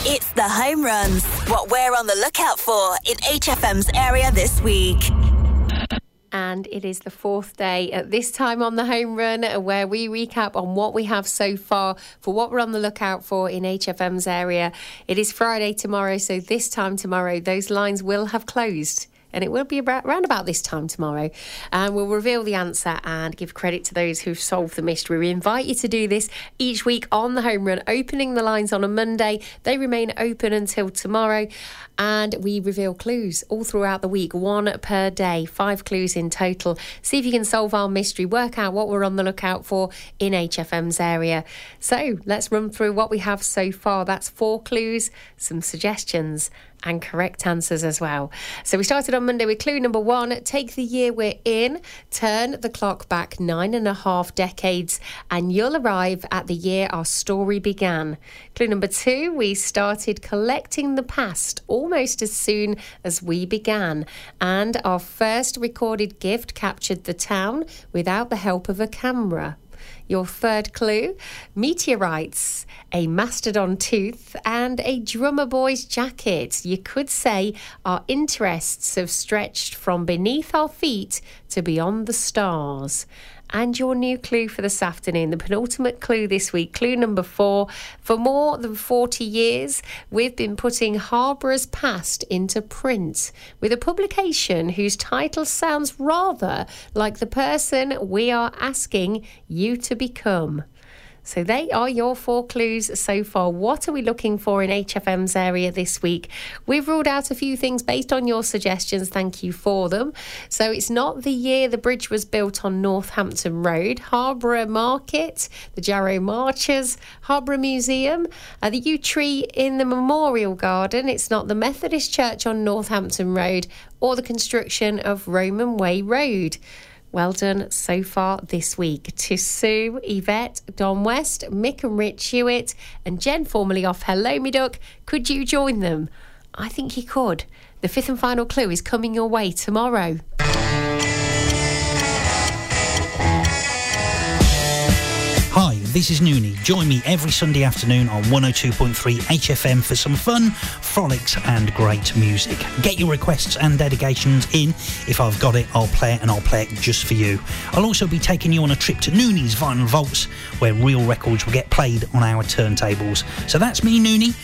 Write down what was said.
It's the home runs. What we're on the lookout for in HFM's area this week. And it is the fourth day at this time on the home run where we recap on what we have so far for what we're on the lookout for in HFM's area. It is Friday tomorrow, so this time tomorrow those lines will have closed. And it will be around about this time tomorrow. And we'll reveal the answer and give credit to those who've solved the mystery. We invite you to do this each week on the home run, opening the lines on a Monday. They remain open until tomorrow. And we reveal clues all throughout the week, 1 per day, 5 clues in total. See if you can solve our mystery, work out what we're on the lookout for in HFM's area. So let's run through what we have so far. That's 4 clues, some suggestions and correct answers as well. So we started on Monday with clue number 1. Take the year we're in, turn the clock back 9.5 decades, and you'll arrive at the year our story began. Clue number 2, we started collecting the past almost as soon as we began, and our first recorded gift captured the town without the help of a camera. Your third clue, meteorites, a mastodon tooth and a drummer boy's jacket. You could say our interests have stretched from beneath our feet to beyond the stars. And your new clue for this afternoon, the penultimate clue this week, clue number 4. For more than 40 years, we've been putting Harborough's past into print with a publication whose title sounds rather like the person we are asking you to become. So they are your 4 clues so far. What are we looking for in HFM's area this week? We've ruled out a few things based on your suggestions. Thank you for them. So it's not the year the bridge was built on Northampton Road, Harborough Market, the Jarrow Marchers, Harborough Museum, the yew tree in the Memorial Garden. It's not the Methodist Church on Northampton Road or the construction of Roman Way Road. Well done so far this week to Sue, Yvette, Don West, Mick and Rich Hewitt and Jen formerly off Hello Me Duck. Could you join them? I think you could. The 5th and final clue is coming your way tomorrow. Hi, this is Noonie. Join me every Sunday afternoon on 102.3 HFM for some fun, frolics and great music. Get your requests and dedications in. If I've got it, I'll play it and I'll play it just for you. I'll also be taking you on a trip to Noonie's Vinyl Vaults, where real records will get played on our turntables. So that's me, Noonie.